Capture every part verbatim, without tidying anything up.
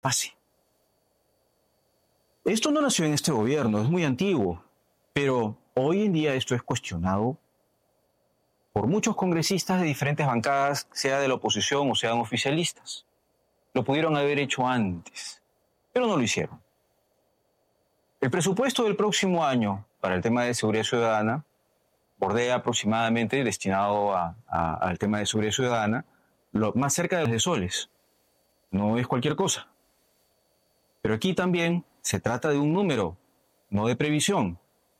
pase. Esto no nació en este gobierno, es muy antiguo, pero hoy en día esto es cuestionado por muchos congresistas de diferentes bancadas, sea de la oposición o sean oficialistas. Lo pudieron haber hecho antes, pero no lo hicieron. El presupuesto del próximo año para el tema de seguridad ciudadana bordea aproximadamente, destinado a, a, al tema de seguridad ciudadana, lo, más cerca de los de soles. No es cualquier cosa. Pero aquí también se trata de un número, no de previsión.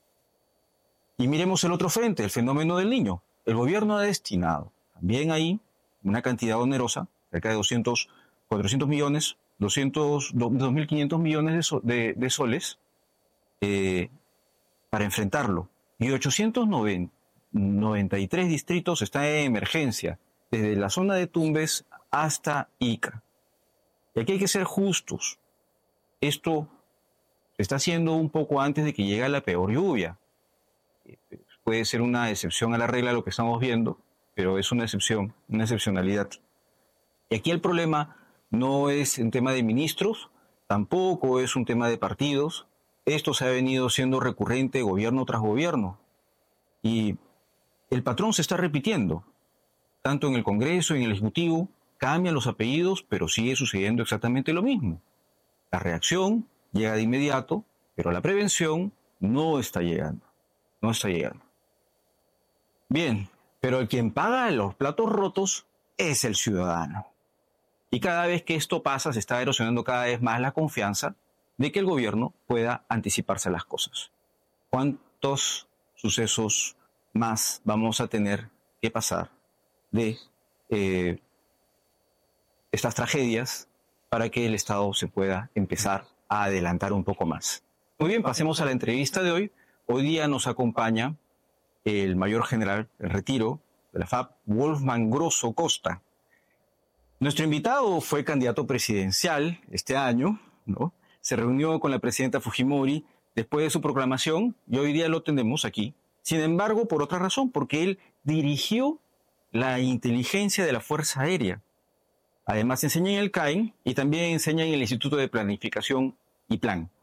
Y miremos el otro frente, el fenómeno del niño. El gobierno ha destinado también ahí una cantidad onerosa, cerca de doscientos, cuatrocientos millones, doscientos, dos mil quinientos millones de, so, de, de soles eh, para enfrentarlo. Y ochocientos noventa y tres distritos están en emergencia, desde la zona de Tumbes hasta Ica. Y aquí hay que ser justos. Esto se está haciendo un poco antes de que llegue la peor lluvia. Puede ser una excepción a la regla lo que estamos viendo, pero es una excepción, una excepcionalidad. Y aquí el problema no es un tema de ministros, tampoco es un tema de partidos. Esto se ha venido siendo recurrente gobierno tras gobierno. Y el patrón se está repitiendo, tanto en el Congreso, en el Ejecutivo, cambian los apellidos, pero sigue sucediendo exactamente lo mismo. La reacción llega de inmediato, pero la prevención no está llegando, no está llegando. Bien, pero el quien paga los platos rotos es el ciudadano. Y cada vez que esto pasa, se está erosionando cada vez más la confianza de que el gobierno pueda anticiparse a las cosas. ¿Cuántos sucesos más vamos a tener que pasar de eh, estas tragedias para que el Estado se pueda empezar a adelantar un poco más? Muy bien, pasemos a la entrevista de hoy. Hoy día nos acompaña el mayor general en retiro de la F A P, Wolfman Grosso Costa. Nuestro invitado fue candidato presidencial este año, ¿no? Se reunió con la presidenta Fujimori después de su proclamación y hoy día lo tenemos aquí. Sin embargo, por otra razón, porque él dirigió la inteligencia de la Fuerza Aérea. Además, enseña en el C A I N y también enseña en el Instituto de Planificación y Plan.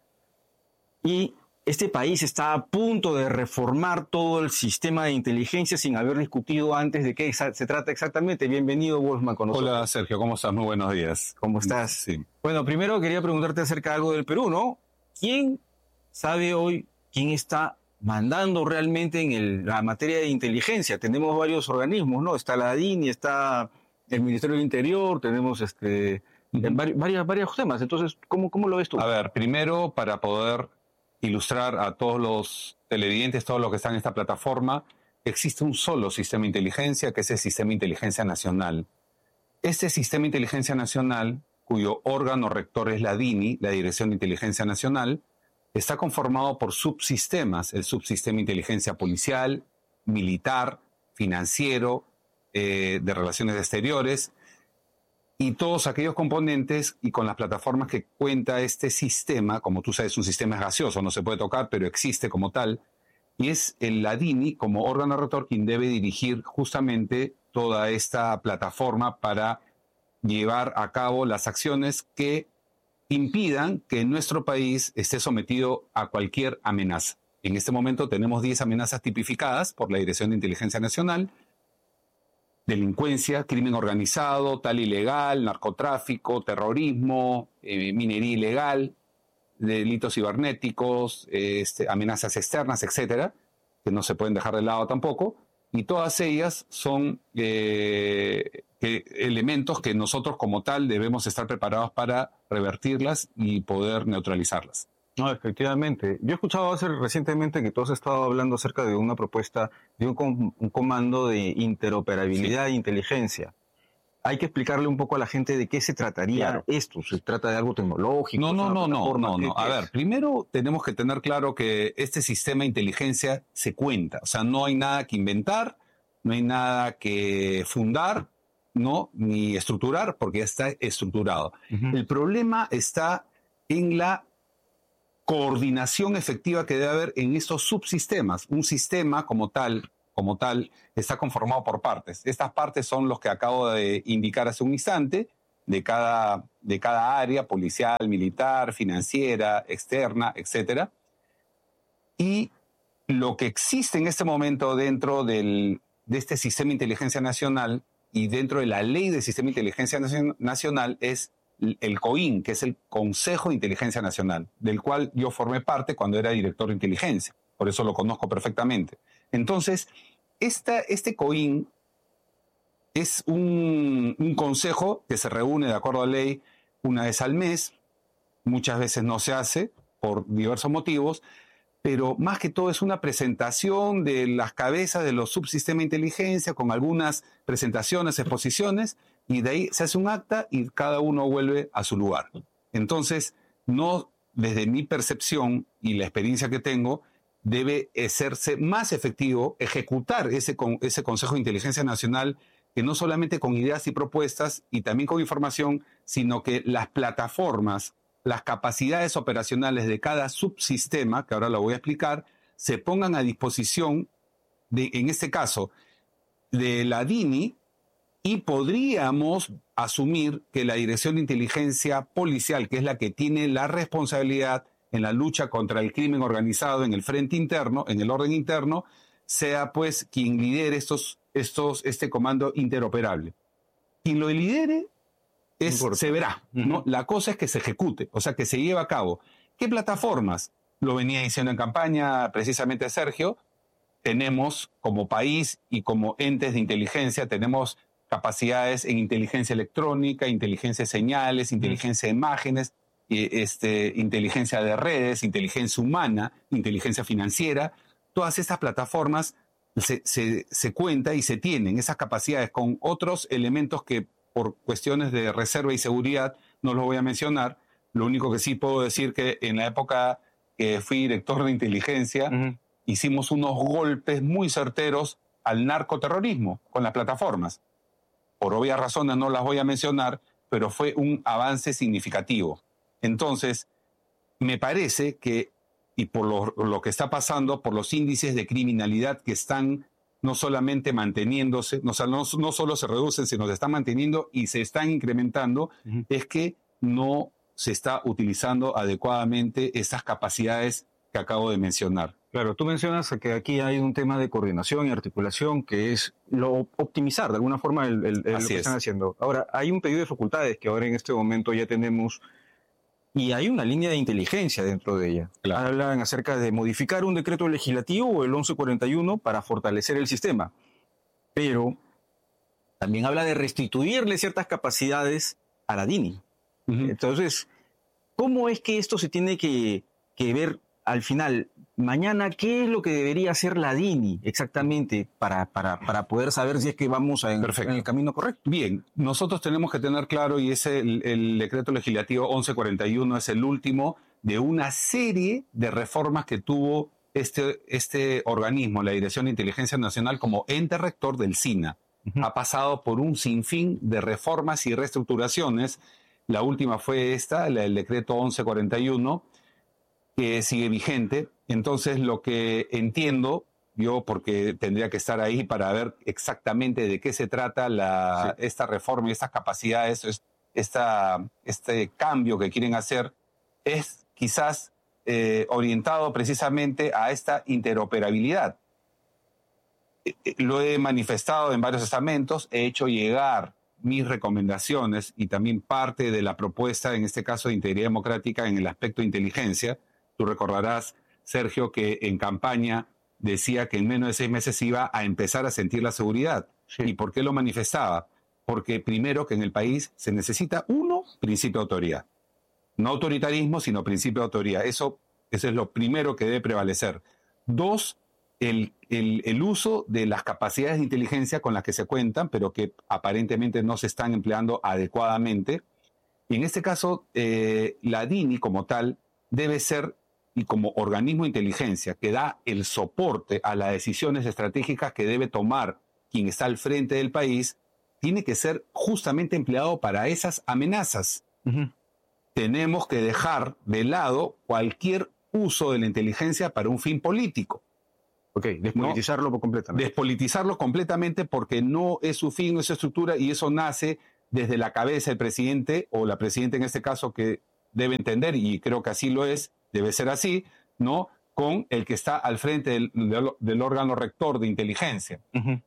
Y este país está a punto de reformar todo el sistema de inteligencia sin haber discutido antes de qué se trata exactamente. Bienvenido, Wolfman, con nosotros. Hola, Sergio, ¿cómo estás? Muy buenos días. ¿Cómo estás? Sí. Bueno, primero quería preguntarte acerca de algo del Perú, ¿no? ¿Quién sabe hoy quién está mandando realmente en el, la materia de inteligencia? Tenemos varios organismos, ¿no? Está la D I N I, está el Ministerio del Interior, tenemos este, uh-huh. varios, varios temas. Entonces, ¿cómo, ¿cómo lo ves tú? A ver, primero, para poder ilustrar a todos los televidentes, todos los que están en esta plataforma, existe un solo sistema de inteligencia, que es el Sistema de Inteligencia Nacional. Este Sistema de Inteligencia Nacional, cuyo órgano rector es la D I N I, la Dirección de Inteligencia Nacional, está conformado por subsistemas, el subsistema de inteligencia policial, militar, financiero, eh, de relaciones exteriores, y todos aquellos componentes y con las plataformas que cuenta este sistema. Como tú sabes, un sistema es gaseoso, no se puede tocar, pero existe como tal, y es el, la D I N I como órgano rector quien debe dirigir justamente toda esta plataforma para llevar a cabo las acciones que impidan que nuestro país esté sometido a cualquier amenaza. En este momento tenemos diez amenazas tipificadas por la Dirección de Inteligencia Nacional: delincuencia, crimen organizado, tal ilegal, narcotráfico, terrorismo, eh, minería ilegal, delitos cibernéticos, eh, este, amenazas externas, etcétera, que no se pueden dejar de lado tampoco. Y todas ellas son eh, que, elementos que nosotros como tal debemos estar preparados para revertirlas y poder neutralizarlas. No, efectivamente. Yo he escuchado hace recientemente que tú has estado hablando acerca de una propuesta de un, com un comando de interoperabilidad sí. e inteligencia. Hay que explicarle un poco a la gente de qué se trataría claro. esto. ¿Se trata de algo tecnológico? No, no, no, no, no, no. A ver, primero tenemos que tener claro que este sistema de inteligencia se cuenta. O sea, no hay nada que inventar, no hay nada que fundar, no, ni estructurar, porque ya está estructurado. Uh-huh. El problema está en la coordinación efectiva que debe haber en estos subsistemas. Un sistema como tal, como tal, está conformado por partes. Estas partes son los que acabo de indicar hace un instante, de cada, de cada área, policial, militar, financiera, externa, etcétera. Y lo que existe en este momento dentro del, de este sistema de inteligencia nacional y dentro de la ley del sistema de inteligencia nacional es el COIN, que es el Consejo de Inteligencia Nacional, del cual yo formé parte cuando era director de inteligencia. Por eso lo conozco perfectamente. Entonces, esta, este COIN es un, un consejo que se reúne de acuerdo a ley una vez al mes. Muchas veces no se hace por diversos motivos, pero más que todo es una presentación de las cabezas de los subsistemas de inteligencia con algunas presentaciones, exposiciones, y de ahí se hace un acta y cada uno vuelve a su lugar. Entonces, no, desde mi percepción y la experiencia que tengo, debe hacerse más efectivo ejecutar ese, ese Consejo de Inteligencia Nacional, que no solamente con ideas y propuestas y también con información, sino que las plataformas, las capacidades operacionales de cada subsistema, que ahora lo voy a explicar, se pongan a disposición, de, en este caso, de la DINI, y podríamos asumir que la Dirección de Inteligencia Policial, que es la que tiene la responsabilidad en la lucha contra el crimen organizado en el frente interno, en el orden interno, sea pues quien lidere estos, estos, este comando interoperable. Quien lo lidere es, se verá, ¿no? Uh-huh. La cosa es que se ejecute, o sea, que se lleve a cabo. ¿Qué plataformas? Lo venía diciendo en campaña precisamente Sergio. Tenemos como país y como entes de inteligencia, tenemos capacidades en inteligencia electrónica, inteligencia de señales, inteligencia de imágenes, este, inteligencia de redes, inteligencia humana, inteligencia financiera. Todas estas plataformas se, se, se cuenta y se tienen esas capacidades con otros elementos que por cuestiones de reserva y seguridad no los voy a mencionar. Lo único que sí puedo decir que en la época que fui director de inteligencia, uh-huh, hicimos unos golpes muy certeros al narcoterrorismo con las plataformas. Por obvias razones no las voy a mencionar, pero fue un avance significativo. Entonces, me parece que, y por lo, lo que está pasando, por los índices de criminalidad que están no solamente manteniéndose, no, no, no solo se reducen, sino se están manteniendo y se están incrementando, uh-huh, es que no se está utilizando adecuadamente esas capacidades que acabo de mencionar. Claro, tú mencionas que aquí hay un tema de coordinación y articulación que es lo optimizar de alguna forma el, el, el lo que es. Están haciendo. Ahora, hay un pedido de facultades que ahora en este momento ya tenemos y hay una línea de inteligencia dentro de ella. Claro. Hablan acerca de modificar un decreto legislativo o el once cuarenta y uno para fortalecer el sistema, pero también habla de restituirle ciertas capacidades a la DINI. Uh-huh. Entonces, ¿cómo es que esto se tiene que, que ver al final? Mañana, ¿qué es lo que debería hacer la DINI exactamente para, para, para poder saber si es que vamos en, en el camino correcto? Bien, nosotros tenemos que tener claro, y ese el, el decreto legislativo once cuarenta y uno es el último de una serie de reformas que tuvo este, este organismo, la Dirección de Inteligencia Nacional, como ente rector del SINA. Uh-huh. Ha pasado por un sinfín de reformas y reestructuraciones. La última fue esta, la del decreto once cuarenta y uno, que sigue vigente. Entonces, lo que entiendo, yo porque tendría que estar ahí para ver exactamente de qué se trata la, sí. esta reforma y estas capacidades, esta, este cambio que quieren hacer, es quizás eh, orientado precisamente a esta interoperabilidad. Eh, lo he manifestado en varios estamentos, he hecho llegar mis recomendaciones y también parte de la propuesta, en este caso de integridad democrática en el aspecto de inteligencia. Tú recordarás, Sergio, que en campaña decía que en menos de seis meses iba a empezar a sentir la seguridad. Sí. ¿Y por qué lo manifestaba? Porque primero que en el país se necesita, uno, principio de autoridad. No autoritarismo, sino principio de autoridad. Eso, eso es lo primero que debe prevalecer. Dos, el, el, el uso de las capacidades de inteligencia con las que se cuentan, pero que aparentemente no se están empleando adecuadamente. Y en este caso, eh, la DINI como tal debe ser, y como organismo de inteligencia que da el soporte a las decisiones estratégicas que debe tomar quien está al frente del país, tiene que ser justamente empleado para esas amenazas. Uh-huh. Tenemos que dejar de lado cualquier uso de la inteligencia para un fin político. Ok, despolitizarlo ¿no? completamente. Despolitizarlo completamente porque no es su fin, no es su estructura, y eso nace desde la cabeza el presidente o la presidenta en este caso, que debe entender, y creo que así lo es, debe ser así, ¿no? Con el que está al frente del, del, del órgano rector de inteligencia. Uh-huh.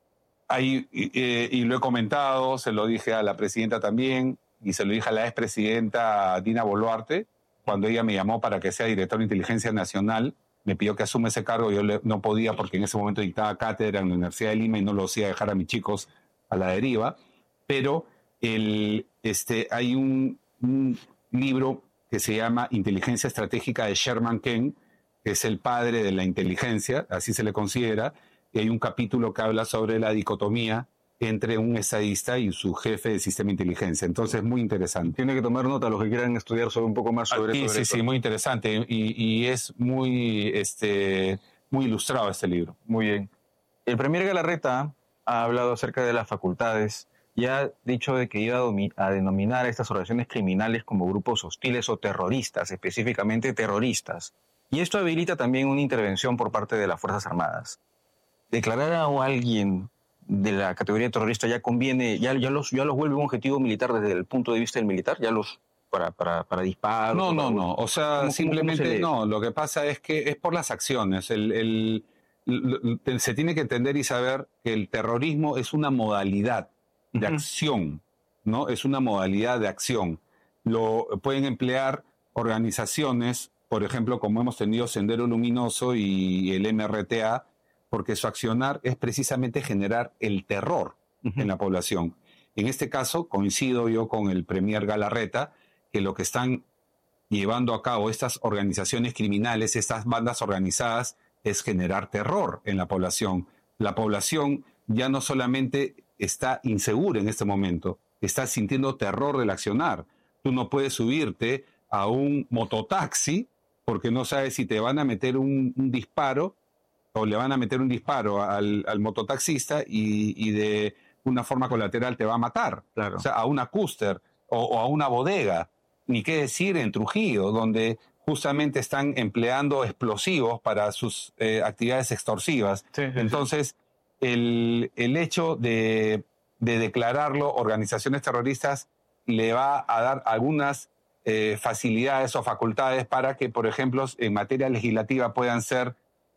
Ahí, eh, y lo he comentado, se lo dije a la presidenta también, y se lo dije a la expresidenta Dina Boluarte, cuando ella me llamó para que sea director de Inteligencia Nacional, me pidió que asuma ese cargo, yo le, no podía porque en ese momento dictaba cátedra en la Universidad de Lima y no lo hacía dejar a mis chicos a la deriva, pero el, este, hay un, un libro que se llama Inteligencia Estratégica de Sherman Ken, que es el padre de la inteligencia, así se le considera, y hay un capítulo que habla sobre la dicotomía entre un estadista y su jefe de sistema de inteligencia. Entonces, muy interesante. Tiene que tomar nota los que quieran estudiar sobre un poco más sobre, sí, sobre sí, esto. Sí, muy interesante. Y, y es muy, este, muy ilustrado este libro. Muy bien. El premier Galarreta ha hablado acerca de las facultades y ha dicho de que iba a, a denominar a estas organizaciones criminales como grupos hostiles o terroristas, específicamente terroristas. Y esto habilita también una intervención por parte de las Fuerzas Armadas. Declarar a alguien de la categoría terrorista ya conviene, ya, ya, los, ya los vuelve un objetivo militar desde el punto de vista del militar, ya los para, para, para disparos. No, no, para, no, o sea, ¿cómo, simplemente cómo se no, lo que pasa es que es por las acciones. El, el, el, el, se tiene que entender y saber que el terrorismo es una modalidad de uh-huh. acción, ¿no? Es una modalidad de acción. Lo pueden emplear organizaciones, por ejemplo, como hemos tenido Sendero Luminoso y el M R T A, porque su accionar es precisamente generar el terror uh-huh. en la población. En este caso, coincido yo con el premier Galarreta, que lo que están llevando a cabo estas organizaciones criminales, estas bandas organizadas, es generar terror en la población. La población ya no solamente está insegura en este momento, está sintiendo terror del accionar. Tú no puedes subirte a un mototaxi porque no sabes si te van a meter un, un disparo o le van a meter un disparo al, al mototaxista y, y de una forma colateral te va a matar. Claro. O sea, a una cúster o, o a una bodega. Ni qué decir en Trujillo, donde justamente están empleando explosivos para sus eh, actividades extorsivas. Sí, sí, Entonces, sí. El, el hecho de, de declararlo organizaciones terroristas le va a dar algunas eh, facilidades o facultades para que, por ejemplo, en materia legislativa puedan ser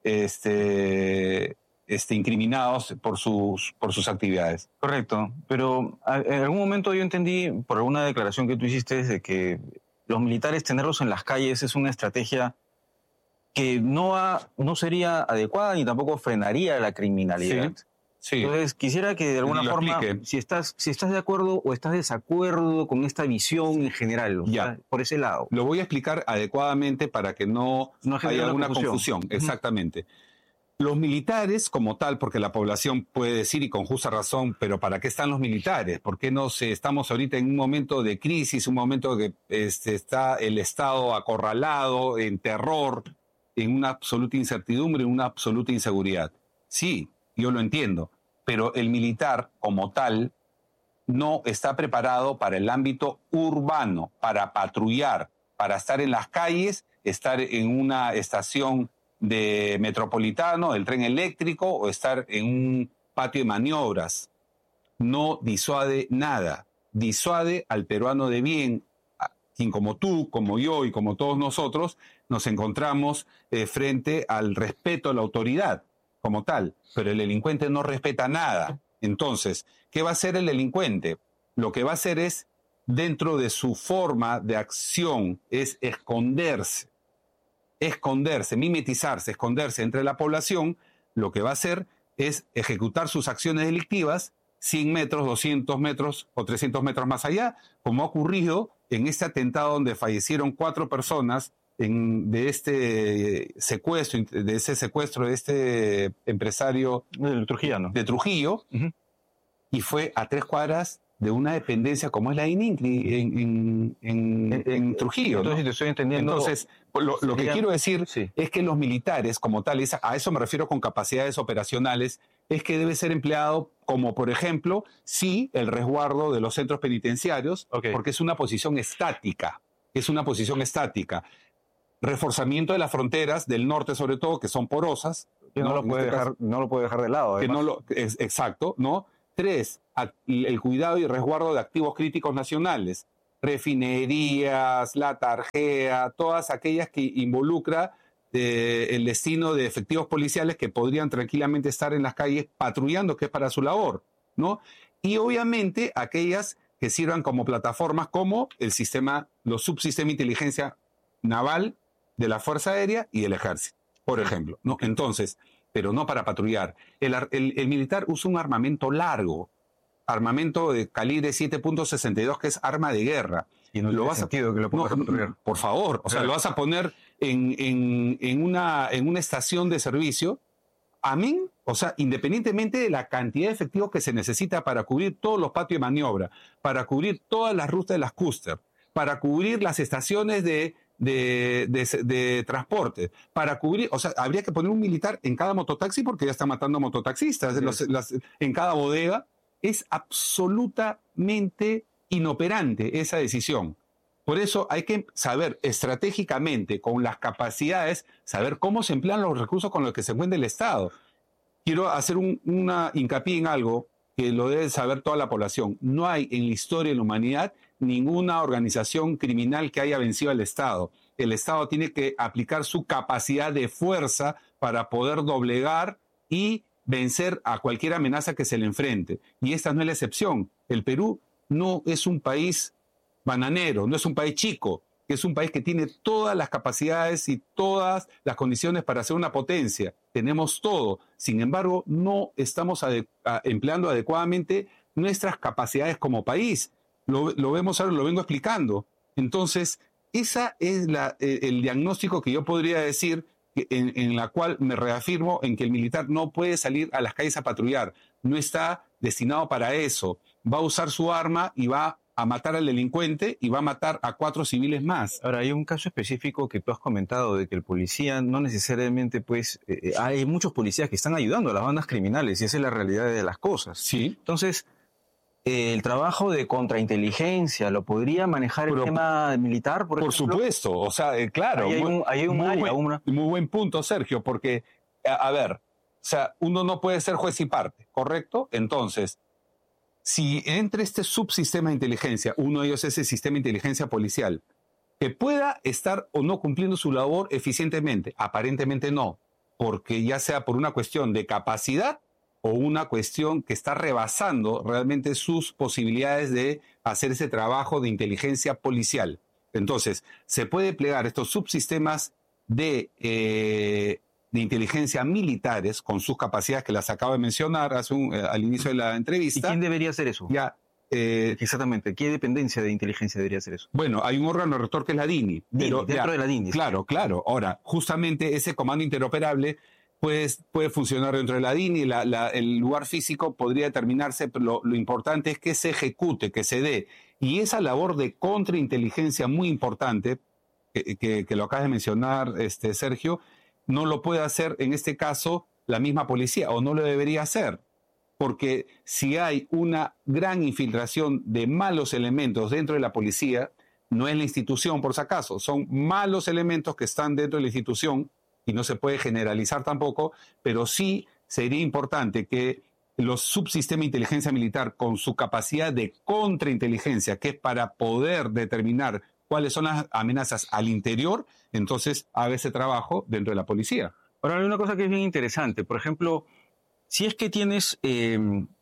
este, este, incriminados por sus, por sus actividades. Correcto, pero en algún momento yo entendí, por alguna declaración que tú hiciste, de que los militares tenerlos en las calles es una estrategia que no, ha, no sería adecuada ni tampoco frenaría la criminalidad. Sí, sí. Entonces, quisiera que de alguna forma, si estás, si estás de acuerdo o estás de desacuerdo con esta visión en general, o ya. sea, por ese lado. Lo voy a explicar adecuadamente para que no, no haya alguna confusión. confusión. Uh-huh. Exactamente. Los militares como tal, porque la población puede decir, y con justa razón, pero ¿para qué están los militares? ¿Por qué no se, estamos ahorita en un momento de crisis, un momento que este, está el Estado acorralado, en terror, en una absoluta incertidumbre, en una absoluta inseguridad? Sí, yo lo entiendo, pero el militar como tal no está preparado para el ámbito urbano, para patrullar, para estar en las calles, estar en una estación de metropolitano, del tren eléctrico, o estar en un patio de maniobras. No disuade nada. Disuade al peruano de bien, a quien como tú, como yo y como todos nosotros, nos encontramos eh, frente al respeto a la autoridad como tal. Pero el delincuente no respeta nada. Entonces, ¿qué va a hacer el delincuente? Lo que va a hacer es, dentro de su forma de acción, es esconderse. esconderse, mimetizarse, esconderse entre la población. Lo que va a hacer es ejecutar sus acciones delictivas cien metros, doscientos metros o trescientos metros más allá, como ha ocurrido en este atentado donde fallecieron cuatro personas en, de este secuestro, de ese secuestro de este empresario de Trujillo, de Trujillo, uh-huh. y fue a tres cuadras de una dependencia como es la ININCRI en, en, en, en, en Trujillo. Entonces, ¿no? te estoy entendiendo. Entonces, lo, lo que quiero decir sí. es que los militares como tales, a eso me refiero con capacidades operacionales, es que debe ser empleado como, por ejemplo, sí, el resguardo de los centros penitenciarios, okay. porque es una posición estática, es una posición estática. Reforzamiento de las fronteras del norte, sobre todo, que son porosas. Que no, no, lo, puede este dejar, caso, no lo puede dejar de lado. Que no lo, es, exacto, ¿no? Tres, el cuidado y resguardo de activos críticos nacionales, refinerías, la tarjea, todas aquellas que involucra eh, el destino de efectivos policiales que podrían tranquilamente estar en las calles patrullando, que es para su labor, ¿no? Y obviamente aquellas que sirvan como plataformas como el sistema, los subsistemas de inteligencia naval de la Fuerza Aérea y del Ejército, por ejemplo, ¿no? Entonces, pero no para patrullar. El, el, el militar usa un armamento largo, armamento de calibre siete punto sesenta y dos, que es arma de guerra. Y no lo tiene vas sentido a, que lo pongas no, a patrullar. Por favor, o sea, lo vas a poner en, en, en, una, en una estación de servicio, amén, o sea, independientemente de la cantidad de efectivos que se necesita para cubrir todos los patios de maniobra, para cubrir todas las rutas de las cúster, para cubrir las estaciones de, de, de, de transporte, para cubrir, o sea, habría que poner un militar en cada mototaxi porque ya está matando mototaxistas, sí. los, las, en cada bodega. Es absolutamente inoperante esa decisión. Por eso hay que saber estratégicamente, con las capacidades, saber cómo se emplean los recursos con los que se encuentra el Estado. Quiero hacer un, una hincapié en algo que lo debe saber toda la población. No hay en la historia de la humanidad ninguna organización criminal que haya vencido al Estado. El Estado tiene que aplicar su capacidad de fuerza para poder doblegar y vencer a cualquier amenaza que se le enfrente. Y esta no es la excepción. El Perú no es un país bananero, no es un país chico, es un país que tiene todas las capacidades y todas las condiciones para ser una potencia. Tenemos todo. Sin embargo, no estamos ade- a, empleando adecuadamente nuestras capacidades como país. Lo, lo vemos ahora, lo vengo explicando. Entonces, ese es la, eh, el diagnóstico que yo podría decir, En, en la cual me reafirmo en que el militar no puede salir a las calles a patrullar, no está destinado para eso, va a usar su arma y va a matar al delincuente y va a matar a cuatro civiles más. Ahora, hay un caso específico que tú has comentado de que el policía no necesariamente, pues, eh, hay muchos policías que están ayudando a las bandas criminales y esa es la realidad de las cosas. Sí. Entonces, eh, el trabajo de contrainteligencia, ¿lo podría manejar el Pero, tema militar, por, por ejemplo? Por supuesto, o sea, eh, claro. Ahí hay un, ahí hay un muy, área, buen, una... muy buen punto, Sergio, porque, a, a ver, o sea, uno no puede ser juez y parte, ¿correcto? Entonces, si entre este subsistema de inteligencia, uno de ellos es el sistema de inteligencia policial, que pueda estar o no cumpliendo su labor eficientemente, aparentemente no, porque ya sea por una cuestión de capacidad o una cuestión que está rebasando realmente sus posibilidades de hacer ese trabajo de inteligencia policial. Entonces, se puede plegar estos subsistemas de, eh, de inteligencia militares con sus capacidades que las acabo de mencionar hace un, eh, al inicio de la entrevista. ¿Y quién debería hacer eso? Ya, eh, Exactamente, ¿qué dependencia de inteligencia debería hacer eso? Bueno, hay un órgano rector que es la DINI. DINI pero, dentro ya, de la DINI. Claro, claro. Ahora, justamente ese comando interoperable pues, puede funcionar dentro de la DINI, la, la, el lugar físico podría determinarse, pero lo, lo importante es que se ejecute, que se dé. Y esa labor de contrainteligencia muy importante, que, que, que lo acabas de mencionar, este, Sergio, no lo puede hacer en este caso la misma policía, o no lo debería hacer. Porque si hay una gran infiltración de malos elementos dentro de la policía, no es la institución por si acaso, son malos elementos que están dentro de la institución, y no se puede generalizar tampoco, pero sí sería importante que los subsistemas de inteligencia militar, con su capacidad de contrainteligencia, que es para poder determinar cuáles son las amenazas al interior, entonces haga ese trabajo dentro de la policía. Ahora, hay una cosa que es bien interesante. Por ejemplo, si es que tienes eh,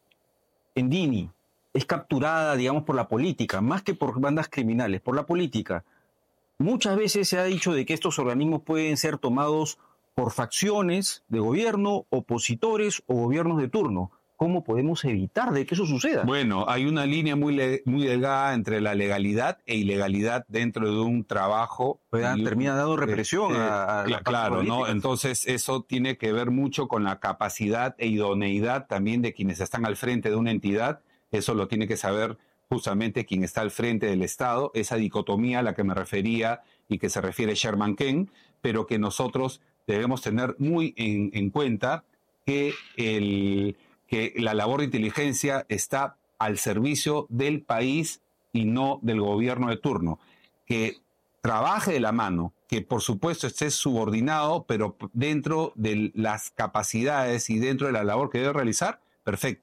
en DINI, es capturada, digamos, por la política, más que por bandas criminales, por la política. Muchas veces se ha dicho de que estos organismos pueden ser tomados por facciones de gobierno, opositores o gobiernos de turno. ¿Cómo podemos evitar de que eso suceda? Bueno, hay una línea muy, le- muy delgada entre la legalidad e ilegalidad dentro de un trabajo. Pues, y un- termina dando represión eh, eh, a, a cla- las Claro, ¿no? políticas. Entonces eso tiene que ver mucho con la capacidad e idoneidad también de quienes están al frente de una entidad. Eso lo tiene que saber justamente quien está al frente del Estado, esa dicotomía a la que me refería y que se refiere Sherman Ken, pero que nosotros debemos tener muy en, en cuenta que, el, que la labor de inteligencia está al servicio del país y no del gobierno de turno. Que trabaje de la mano, que por supuesto esté subordinado, pero dentro de las capacidades y dentro de la labor que debe realizar, perfecto.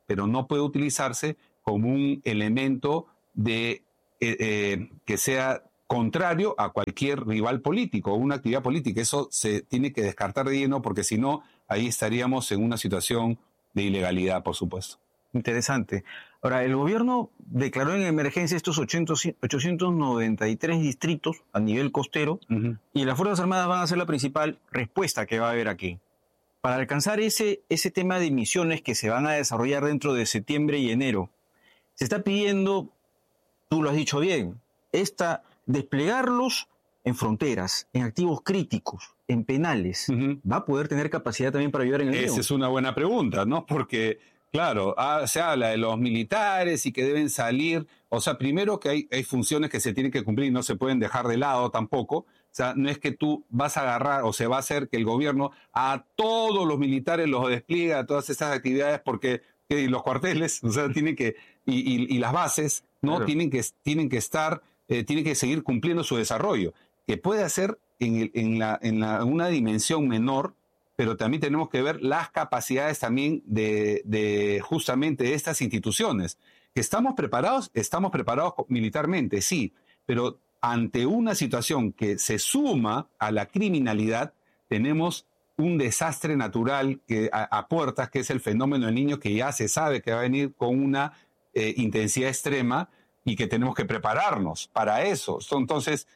pero no puede utilizarse como un elemento de, eh, eh, que sea contrario a cualquier rival político o una actividad política. Eso se tiene que descartar de lleno, porque si no, ahí estaríamos en una situación de ilegalidad, por supuesto. Interesante. Ahora, el gobierno declaró en emergencia estos ochocientos noventa y tres distritos a nivel costero, uh-huh. y las Fuerzas Armadas van a ser la principal respuesta que va a haber aquí. Para alcanzar ese, ese tema de misiones que se van a desarrollar dentro de septiembre y enero, se está pidiendo, tú lo has dicho bien, esta, desplegarlos en fronteras, en activos críticos, en penales. Uh-huh. ¿Va a poder tener capacidad también para ayudar en el Esa lío? Es una buena pregunta, ¿no? Porque, claro, ah, se habla de los militares y que deben salir. O sea, primero que hay, hay funciones que se tienen que cumplir y no se pueden dejar de lado tampoco. O sea, no es que tú vas a agarrar o se va a hacer que el gobierno a todos los militares los despliegue a todas estas actividades, porque y los cuarteles, o sea, tienen que, y, y, y las bases, ¿no? Claro. Tienen que, tienen que estar, eh, tienen que seguir cumpliendo su desarrollo, que puede hacer en, el, en, la, en la, una dimensión menor, pero también tenemos que ver las capacidades también de, de justamente de estas instituciones. ¿Que estamos preparados? Estamos preparados militarmente, sí, pero ante una situación que se suma a la criminalidad, tenemos un desastre natural que a, a puertas, que es el fenómeno del Niño, que ya se sabe que va a venir con una eh, intensidad extrema y que tenemos que prepararnos para eso. Entonces,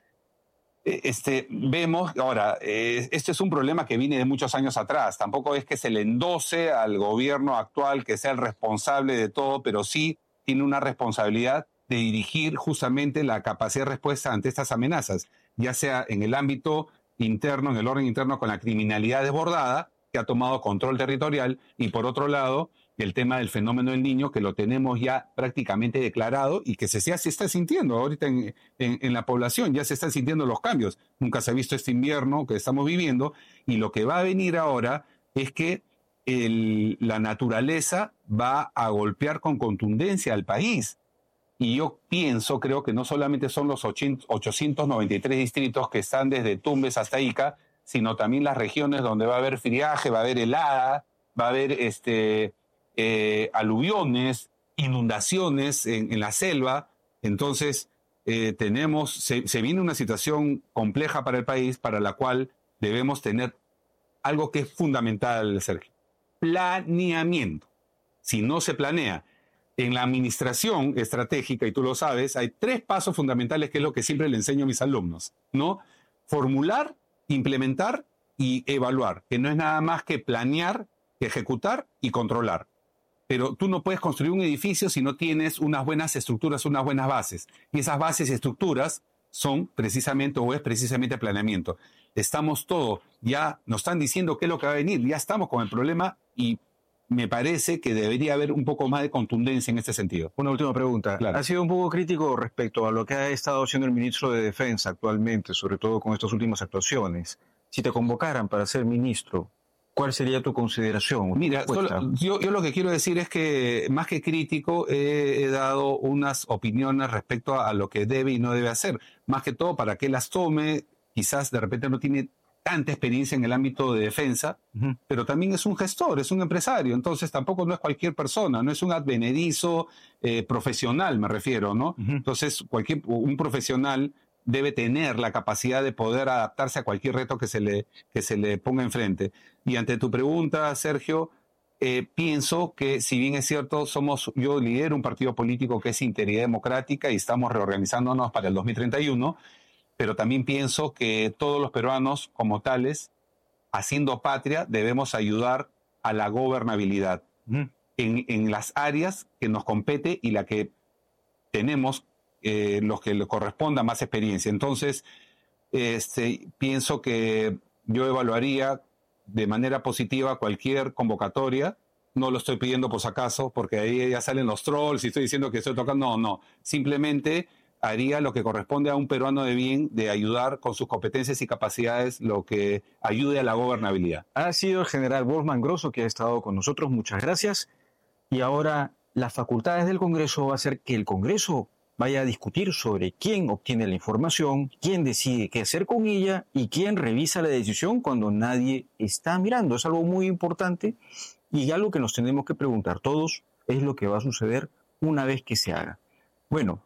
eh, este, vemos, ahora, eh, este es un problema que viene de muchos años atrás. Tampoco es que se le endose al gobierno actual que sea el responsable de todo, pero sí tiene una responsabilidad de dirigir justamente la capacidad de respuesta ante estas amenazas, ya sea en el ámbito interno, en el orden interno, con la criminalidad desbordada, que ha tomado control territorial, y por otro lado, el tema del fenómeno del Niño, que lo tenemos ya prácticamente declarado y que se, ya se está sintiendo ahorita en, en, en la población, ya se están sintiendo los cambios. Nunca se ha visto este invierno que estamos viviendo, y lo que va a venir ahora es que el, la naturaleza va a golpear con contundencia al país. Y yo pienso, creo que no solamente son los ochocientos noventa y tres distritos que están desde Tumbes hasta Ica, sino también las regiones donde va a haber friaje, va a haber helada, va a haber este, eh, aluviones, inundaciones en, en la selva. Entonces, eh, tenemos, se, se viene una situación compleja para el país, para la cual debemos tener algo que es fundamental, Sergio: planeamiento. Si no se planea, en la administración estratégica, y tú lo sabes, hay tres pasos fundamentales, que es lo que siempre le enseño a mis alumnos, ¿no? Formular, implementar y evaluar, que no es nada más que planear, ejecutar y controlar. Pero tú no puedes construir un edificio si no tienes unas buenas estructuras, unas buenas bases. Y esas bases y estructuras son precisamente, o es precisamente planeamiento. Estamos todos, ya nos están diciendo qué es lo que va a venir, ya estamos con el problema, y me parece que debería haber un poco más de contundencia en este sentido. Una última pregunta. Claro. Ha sido un poco crítico respecto a lo que ha estado haciendo el ministro de Defensa actualmente, sobre todo con estas últimas actuaciones. Si te convocaran para ser ministro, ¿cuál sería tu consideración? Mira, solo, yo, yo lo que quiero decir es que, más que crítico, he, he dado unas opiniones respecto a, a lo que debe y no debe hacer. Más que todo para que las tome. Quizás de repente no tiene tanta experiencia en el ámbito de defensa, uh-huh. pero también es un gestor, es un empresario, entonces tampoco no es cualquier persona, no es un advenedizo eh, profesional, me refiero, ¿no? Uh-huh. Entonces, cualquier, un profesional debe tener la capacidad de poder adaptarse a cualquier reto que se le, que se le ponga enfrente. Y ante tu pregunta, Sergio, eh, pienso que, si bien es cierto, somos, yo lidero un partido político que es Integridad Democrática y estamos reorganizándonos para el dos mil treinta y uno, pero también pienso que todos los peruanos, como tales, haciendo patria, debemos ayudar a la gobernabilidad mm. en, en las áreas que nos compete y la que tenemos, eh, los que le corresponda más experiencia. Entonces, este, pienso que yo evaluaría de manera positiva cualquier convocatoria. No lo estoy pidiendo por si acaso, porque ahí ya salen los trolls y estoy diciendo que estoy tocando. No, no. Simplemente haría lo que corresponde a un peruano de bien, de ayudar con sus competencias y capacidades, lo que ayude a la gobernabilidad. Ha sido el general Wolfman Grosso, que ha estado con nosotros. Muchas gracias. Y ahora, las facultades del Congreso va a hacer que el Congreso vaya a discutir sobre quién obtiene la información, quién decide qué hacer con ella y quién revisa la decisión cuando nadie está mirando. Es algo muy importante y algo que nos tenemos que preguntar todos es lo que va a suceder una vez que se haga. Bueno,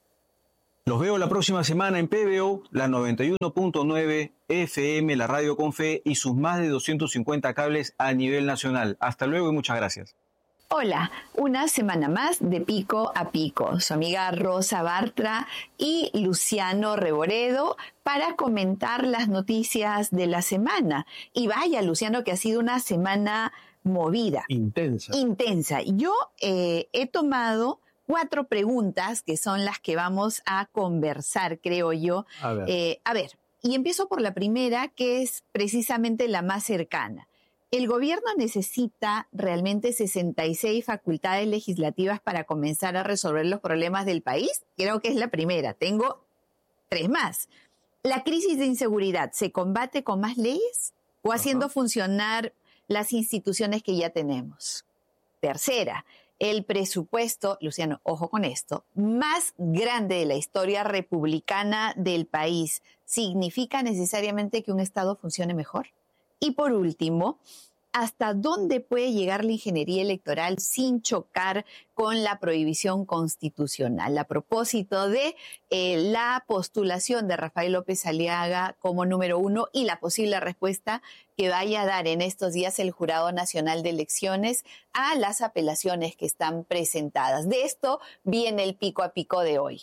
los veo la próxima semana en P B O, la noventa y uno punto nueve F M, la Radio con Fe y sus más de doscientos cincuenta cables a nivel nacional. Hasta luego y muchas gracias. Hola, una semana más de Pico a Pico. Su amiga Rosa Bartra y Luciano Reboredo para comentar las noticias de la semana. Y vaya, Luciano, que ha sido una semana movida. Intensa. Intensa. Yo eh, he tomado cuatro preguntas que son las que vamos a conversar, creo yo. A ver. Eh, a ver, y empiezo por la primera, que es precisamente la más cercana. ¿El gobierno necesita realmente sesenta y seis facultades legislativas para comenzar a resolver los problemas del país? Creo que es la primera. Tengo tres más. ¿La crisis de inseguridad se combate con más leyes o haciendo Ajá. funcionar las instituciones que ya tenemos? Tercera, el presupuesto, Luciano, ojo con esto, más grande de la historia republicana del país, ¿significa necesariamente que un Estado funcione mejor? Y por último, ¿hasta dónde puede llegar la ingeniería electoral sin chocar con la prohibición constitucional? A propósito de eh, la postulación de Rafael López Aliaga como número uno y la posible respuesta que vaya a dar en estos días el Jurado Nacional de Elecciones a las apelaciones que están presentadas. De esto viene el pico a pico de hoy.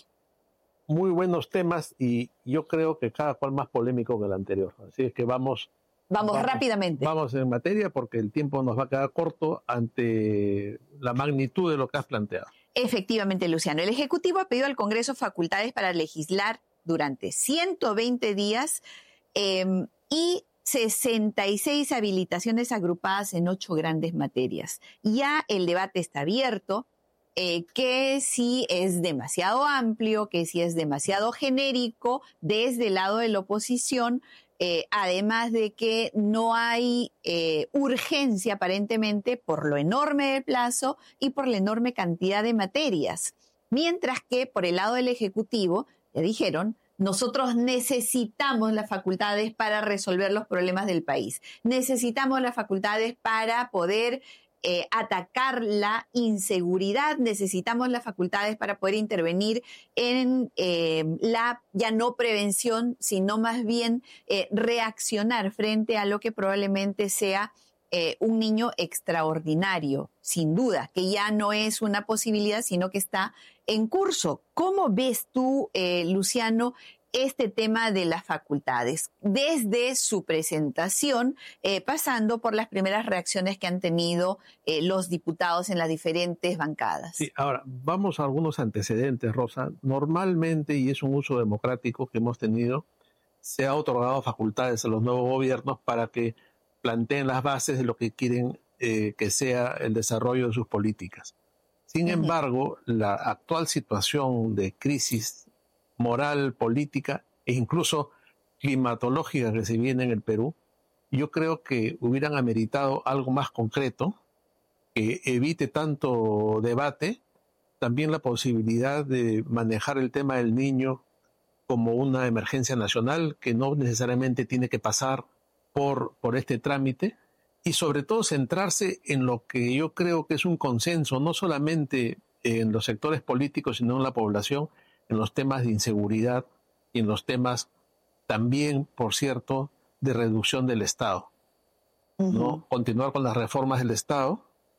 Muy buenos temas y yo creo que cada cual más polémico que el anterior. Así es que vamos... Vamos, vamos rápidamente. Vamos en materia porque el tiempo nos va a quedar corto ante la magnitud de lo que has planteado. Efectivamente, Luciano. El Ejecutivo ha pedido al Congreso facultades para legislar durante ciento veinte días eh, y sesenta y seis habilitaciones agrupadas en ocho grandes materias. Ya el debate está abierto, eh, que si es demasiado amplio, que si es demasiado genérico desde el lado de la oposición. Eh, además de que no hay eh, urgencia aparentemente por lo enorme del plazo y por la enorme cantidad de materias. Mientras que por el lado del Ejecutivo, ya dijeron, nosotros necesitamos las facultades para resolver los problemas del país. Necesitamos las facultades para poder Eh, atacar la inseguridad, necesitamos las facultades para poder intervenir en eh, la ya no prevención, sino más bien eh, reaccionar frente a lo que probablemente sea eh, un niño extraordinario, sin duda, que ya no es una posibilidad, sino que está en curso. ¿Cómo ves tú, eh, Luciano, este tema de las facultades, desde su presentación, eh, pasando por las primeras reacciones que han tenido eh, los diputados en las diferentes bancadas? Sí, ahora, vamos a algunos antecedentes, Rosa. Normalmente, y es un uso democrático que hemos tenido, se ha otorgado facultades a los nuevos gobiernos para que planteen las bases de lo que quieren eh, que sea el desarrollo de sus políticas. Sin uh-huh. embargo, la actual situación de crisis moral, política e incluso climatológica que se viene en el Perú, yo creo que hubieran ameritado algo más concreto, que evite tanto debate, también la posibilidad de manejar el tema del niño como una emergencia nacional, que no necesariamente tiene que pasar por, por este trámite, y sobre todo centrarse en lo que yo creo que es un consenso, no solamente en los sectores políticos, sino en la población, en los temas de inseguridad y en los temas también, por cierto, de reducción del Estado. Uh-huh. ¿No? Continuar con las reformas del Estado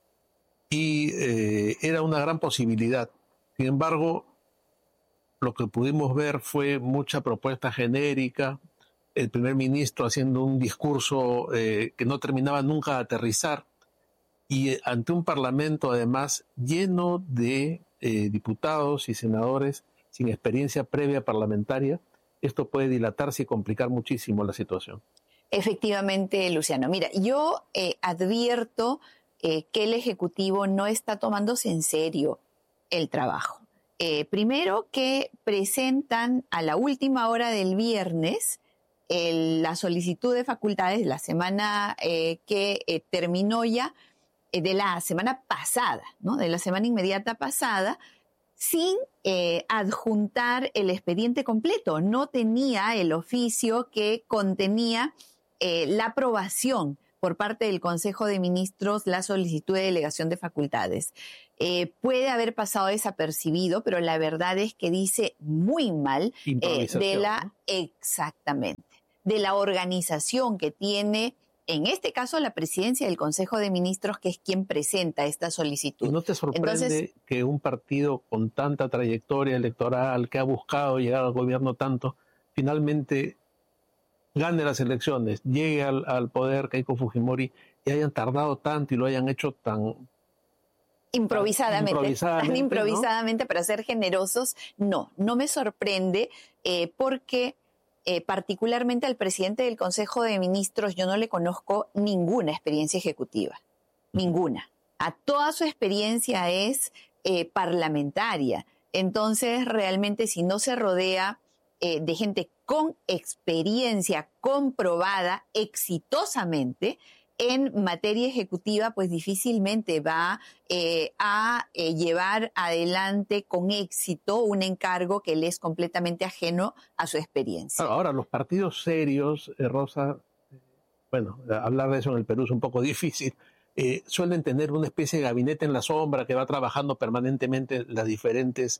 y eh, era una gran posibilidad. Sin embargo, lo que pudimos ver fue mucha propuesta genérica, el primer ministro haciendo un discurso eh, que no terminaba nunca de aterrizar y eh, ante un parlamento además lleno de eh, diputados y senadores sin experiencia previa parlamentaria, esto puede dilatarse y complicar muchísimo la situación. Efectivamente, Luciano. Mira, yo eh, advierto eh, que el Ejecutivo no está tomándose en serio el trabajo. Eh, primero que presentan a la última hora del viernes el, la solicitud de facultades de la semana eh, que eh, terminó ya, eh, de la semana pasada, ¿no? De la semana inmediata pasada, sin eh, adjuntar el expediente completo. No tenía el oficio que contenía eh, la aprobación por parte del Consejo de Ministros la solicitud de delegación de facultades. Eh, puede haber pasado desapercibido, pero la verdad es que dice muy mal eh, de la, ¿no? Exactamente, de la organización que tiene, en este caso, la presidencia del Consejo de Ministros, que es quien presenta esta solicitud. ¿Y no te sorprende Entonces, que un partido con tanta trayectoria electoral, que ha buscado llegar al gobierno tanto, finalmente gane las elecciones, llegue al, al poder Keiko Fujimori y hayan tardado tanto y lo hayan hecho tan... Improvisadamente, tan improvisadamente, tan improvisadamente ¿no? Para ser generosos, no, no me sorprende eh, porque... Eh, particularmente al presidente del Consejo de Ministros, yo no le conozco ninguna experiencia ejecutiva, ninguna. A toda su experiencia es eh, parlamentaria. Entonces, realmente, si no se rodea eh, de gente con experiencia comprobada exitosamente en materia ejecutiva, pues difícilmente va eh, a eh, llevar adelante con éxito un encargo que le es completamente ajeno a su experiencia. Ahora, los partidos serios, eh, Rosa, eh, bueno, hablar de eso en el Perú es un poco difícil, eh, suelen tener una especie de gabinete en la sombra que va trabajando permanentemente las diferentes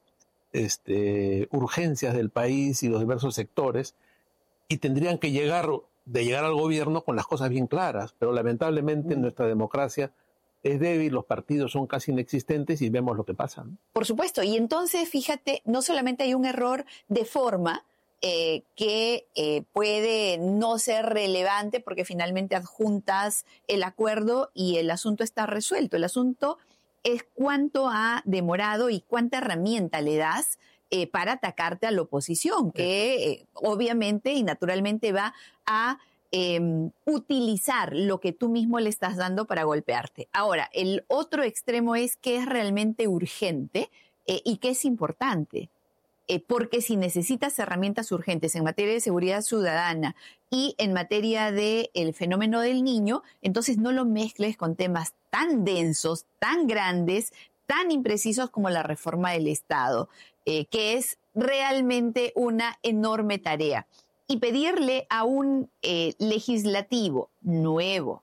este, urgencias del país y los diversos sectores, y tendrían que llegar... de llegar al gobierno con las cosas bien claras, pero lamentablemente mm. nuestra democracia es débil, los partidos son casi inexistentes y vemos lo que pasa, ¿no? Por supuesto, y entonces, fíjate, no solamente hay un error de forma eh, que eh, puede no ser relevante porque finalmente adjuntas el acuerdo y el asunto está resuelto. El asunto es cuánto ha demorado y cuánta herramienta le das Eh, para atacarte a la oposición, que eh, obviamente y naturalmente va a eh, utilizar lo que tú mismo le estás dando para golpearte. Ahora, el otro extremo es que es realmente urgente eh, y que es importante, eh, porque si necesitas herramientas urgentes en materia de seguridad ciudadana y en materia del fenómeno del niño, entonces no lo mezcles con temas tan densos, tan grandes, tan imprecisos como la reforma del Estado, eh, que es realmente una enorme tarea. Y pedirle a un eh, legislativo nuevo,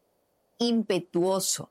impetuoso,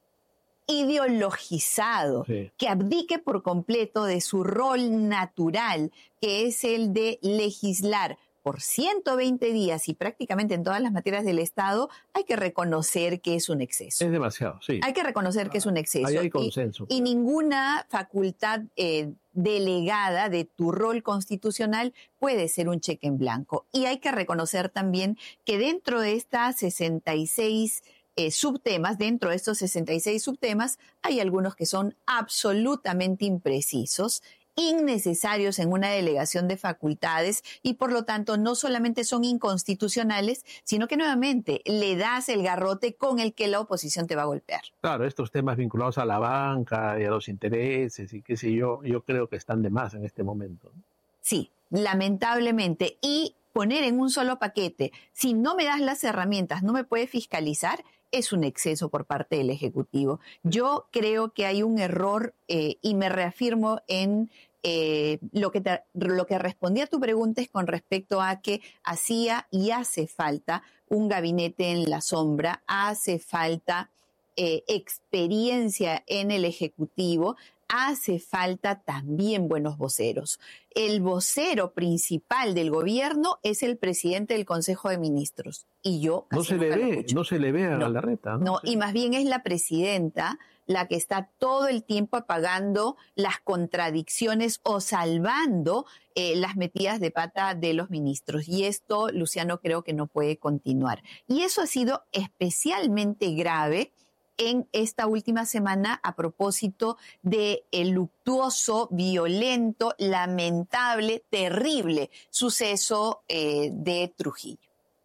ideologizado, sí, que abdique por completo de su rol natural, que es el de legislar por ciento veinte días y prácticamente en todas las materias del Estado, hay que reconocer que es un exceso. Es demasiado, sí. Hay que reconocer que es un exceso. Ahí hay consenso. Y, y ninguna facultad eh, delegada de tu rol constitucional puede ser un cheque en blanco. Y hay que reconocer también que dentro de estas sesenta y seis eh, subtemas, dentro de estos sesenta y seis subtemas, hay algunos que son absolutamente imprecisos, innecesarios en una delegación de facultades y por lo tanto no solamente son inconstitucionales, sino que nuevamente le das el garrote con el que la oposición te va a golpear. Claro, estos temas vinculados a la banca y a los intereses y qué sé yo, yo creo que están de más en este momento. Sí, lamentablemente. Y poner en un solo paquete, si no me das las herramientas, no me puedes fiscalizar, es un exceso por parte del Ejecutivo. Yo creo que hay un error eh, y me reafirmo en eh, lo, que te, lo que respondí a tu pregunta es con respecto a que hacía y hace falta un gabinete en la sombra, hace falta eh, experiencia en el Ejecutivo, hace falta también buenos voceros. El vocero principal del gobierno es el presidente del Consejo de Ministros. Y yo no se le ve, no se le ve a Galarreta. No, no sí. Y más bien es la presidenta la que está todo el tiempo apagando las contradicciones o salvando eh, las metidas de pata de los ministros. Y esto, Luciano, creo que no puede continuar. Y eso ha sido especialmente grave en esta última semana a propósito de el luctuoso, violento, lamentable, terrible suceso eh, de Trujillo.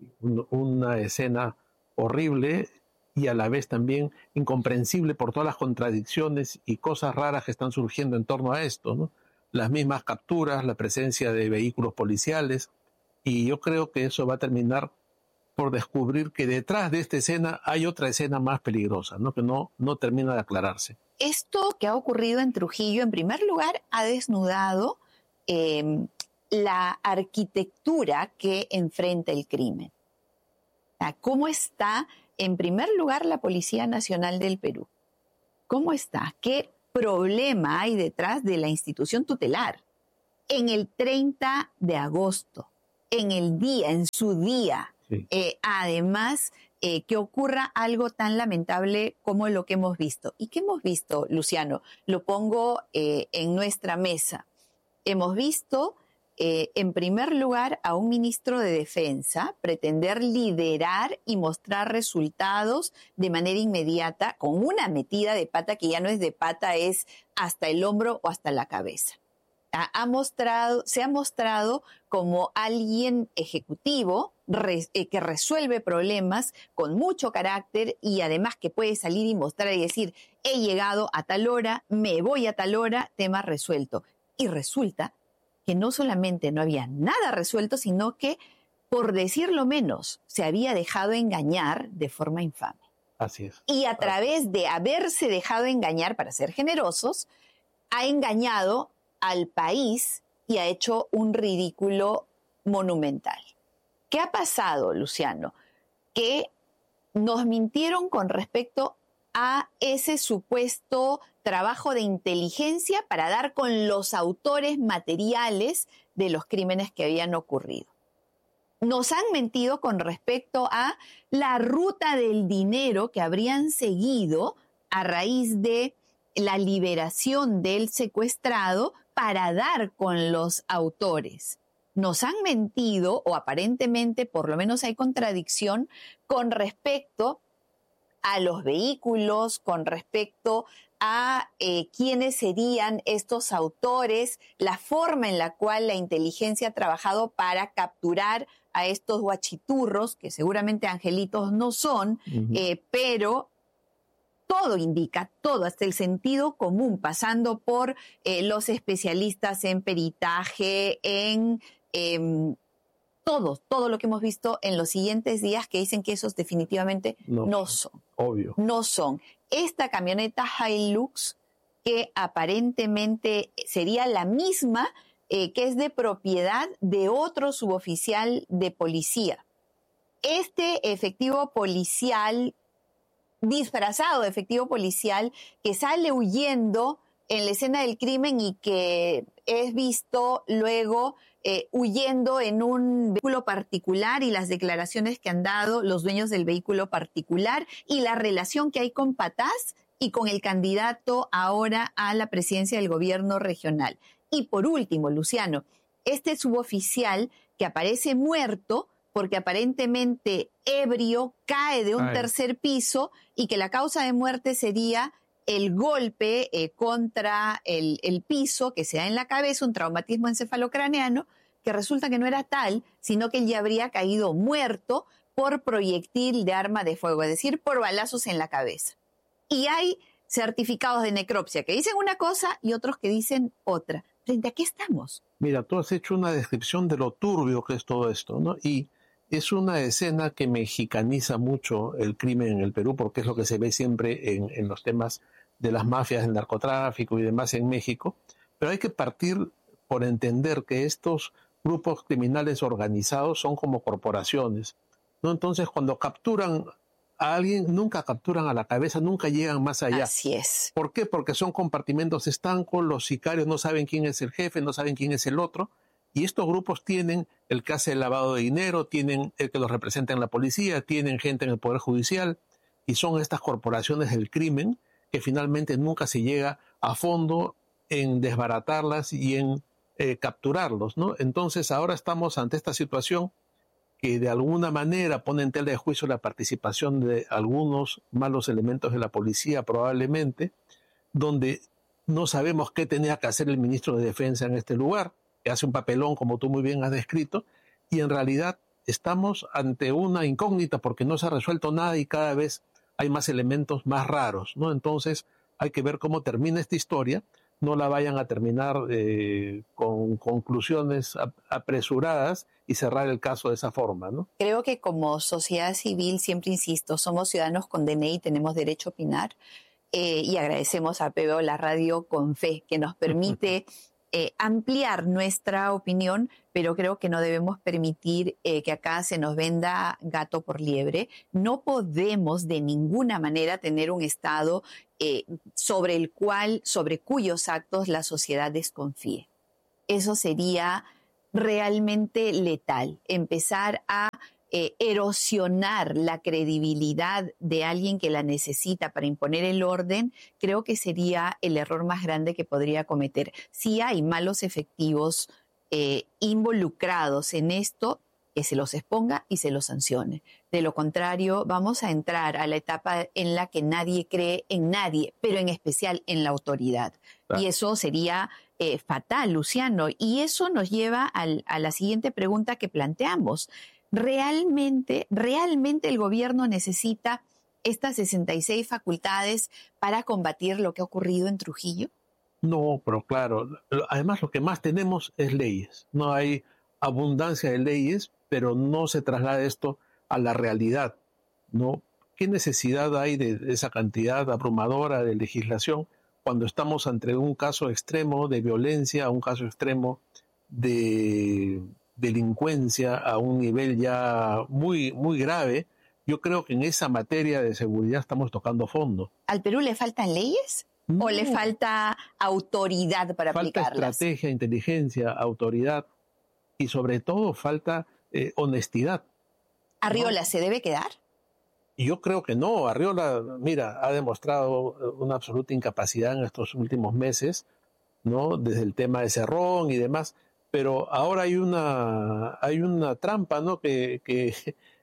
Una escena horrible y a la vez también incomprensible por todas las contradicciones y cosas raras que están surgiendo en torno a esto, ¿no? Las mismas capturas, la presencia de vehículos policiales, y yo creo que eso va a terminar por descubrir que detrás de esta escena hay otra escena más peligrosa, ¿no? Que no, no termina de aclararse. Esto que ha ocurrido en Trujillo, en primer lugar, ha desnudado eh, la arquitectura que enfrenta el crimen. ¿Cómo está en primer lugar, la Policía Nacional del Perú. ¿Cómo está? ¿Qué problema hay detrás de la institución tutelar? En el treinta de agosto, en el día, en su día, sí. eh, además, eh, que ocurra algo tan lamentable como lo que hemos visto. ¿Y qué hemos visto, Luciano? Lo pongo eh, en nuestra mesa. Hemos visto, eh, en primer lugar, a un ministro de Defensa pretender liderar y mostrar resultados de manera inmediata con una metida de pata que ya no es de pata, es hasta el hombro o hasta la cabeza. Ha mostrado, se ha mostrado como alguien ejecutivo re, eh, que resuelve problemas con mucho carácter y además que puede salir y mostrar y decir, he llegado a tal hora, me voy a tal hora, tema resuelto. Y resulta que no solamente no había nada resuelto, sino que, por decirlo menos, se había dejado engañar de forma infame. Así es. Y a través de haberse dejado engañar, para ser generosos, ha engañado al país y ha hecho un ridículo monumental. ¿Qué ha pasado, Luciano? Que nos mintieron con respecto a ese supuesto trabajo de inteligencia para dar con los autores materiales de los crímenes que habían ocurrido. Nos han mentido con respecto a la ruta del dinero que habrían seguido a raíz de la liberación del secuestrado para dar con los autores. Nos han mentido, o aparentemente por lo menos hay contradicción, con respecto a los vehículos, con respecto a eh, quiénes serían estos autores, la forma en la cual la inteligencia ha trabajado para capturar a estos guachiturros, que seguramente angelitos no son, uh-huh. eh, pero todo indica, todo, hasta el sentido común, pasando por eh, los especialistas en peritaje, en eh, todo, todo lo que hemos visto en los siguientes días, que dicen que esos definitivamente no, no son. Obvio. No son. Esta camioneta Hilux, que aparentemente sería la misma, eh, que es de propiedad de otro suboficial de policía. Este efectivo policial, disfrazado de efectivo policial, que sale huyendo en la escena del crimen y que es visto luego eh, huyendo en un vehículo particular, y las declaraciones que han dado los dueños del vehículo particular y la relación que hay con Patás y con el candidato ahora a la presidencia del gobierno regional. Y por último, Luciano, este suboficial que aparece muerto porque aparentemente ebrio cae de un Ay. tercer piso y que la causa de muerte sería el golpe eh, contra el, el piso que se da en la cabeza, un traumatismo encefalocraneano, que resulta que no era tal, sino que él ya habría caído muerto por proyectil de arma de fuego, es decir, por balazos en la cabeza. Y hay certificados de necropsia que dicen una cosa y otros que dicen otra. ¿Frente a qué estamos? Mira, tú has hecho una descripción de lo turbio que es todo esto, ¿no? Y es una escena que mexicaniza mucho el crimen en el Perú, porque es lo que se ve siempre en, en los temas de las mafias, del narcotráfico y demás en México. Pero hay que partir por entender que estos grupos criminales organizados son como corporaciones, ¿no? Entonces, cuando capturan a alguien, nunca capturan a la cabeza, nunca llegan más allá. Así es. ¿Por qué? Porque son compartimentos estancos, los sicarios no saben quién es el jefe, no saben quién es el otro. Y estos grupos tienen el que hace el lavado de dinero, tienen el que los representa en la policía, tienen gente en el Poder Judicial, y son estas corporaciones del crimen que finalmente nunca se llega a fondo en desbaratarlas y en eh, capturarlos, ¿no? Entonces ahora estamos ante esta situación que de alguna manera pone en tela de juicio la participación de algunos malos elementos de la policía probablemente, donde no sabemos qué tenía que hacer el ministro de Defensa en este lugar, que hace un papelón, como tú muy bien has descrito, y en realidad estamos ante una incógnita porque no se ha resuelto nada y cada vez hay más elementos más raros, ¿no? Entonces hay que ver cómo termina esta historia, no la vayan a terminar eh, con conclusiones apresuradas y cerrar el caso de esa forma, ¿no? Creo que como sociedad civil, siempre insisto, somos ciudadanos con D N I, tenemos derecho a opinar, eh, y agradecemos a P B O, la radio con fe, que nos permite eh, ampliar nuestra opinión, pero creo que no debemos permitir eh, que acá se nos venda gato por liebre. No podemos de ninguna manera tener un Estado eh, sobre el cual, sobre cuyos actos la sociedad desconfíe. Eso sería realmente letal, empezar a eh, erosionar la credibilidad de alguien que la necesita para imponer el orden. Creo que sería el error más grande que podría cometer. Si hay malos efectivos eh, involucrados en esto, que se los exponga y se los sancione. De lo contrario, vamos a entrar a la etapa en la que nadie cree en nadie, pero en especial en la autoridad. Claro. Y eso sería eh, fatal, Luciano. Y eso nos lleva al, a la siguiente pregunta que planteamos. ¿Realmente, realmente el gobierno necesita estas sesenta y seis facultades para combatir lo que ha ocurrido en Trujillo? No, pero claro, además lo que más tenemos es leyes. No hay abundancia de leyes, pero no se traslada esto a la realidad, ¿no? ¿Qué necesidad hay de esa cantidad abrumadora de legislación cuando estamos ante un caso extremo de violencia, un caso extremo de delincuencia a un nivel ya muy, muy grave? Yo creo que en esa materia de seguridad estamos tocando fondo. ¿Al Perú le faltan leyes? No. ¿O le falta autoridad para falta aplicarlas? Falta estrategia, inteligencia, autoridad y sobre todo falta eh, honestidad. ¿Arriola ¿no? se debe quedar? Yo creo que no. Arriola, mira, ha demostrado una absoluta incapacidad en estos últimos meses, ¿no? Desde el tema de Cerrón y demás. Pero ahora hay una hay una trampa, ¿no? Que, que